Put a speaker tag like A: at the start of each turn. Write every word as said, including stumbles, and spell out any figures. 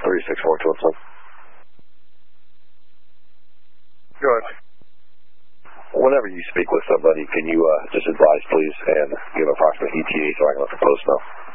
A: three six four two one seven.
B: Go ahead.
A: Whenever you speak with somebody, can you uh, just advise, please, and give approximate E T A so I can let the post know?